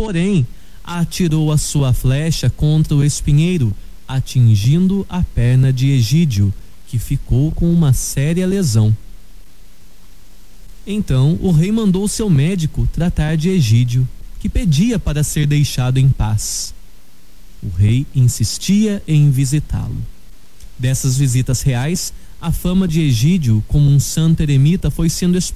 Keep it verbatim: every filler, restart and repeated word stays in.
porém, atirou a sua flecha contra o espinheiro, atingindo a perna de Egídio, que ficou com uma séria lesão. Então o rei mandou seu médico tratar de Egídio, que pedia para ser deixado em paz. O rei insistia em visitá-lo. Dessas visitas reais, a fama de Egídio como um santo eremita foi sendo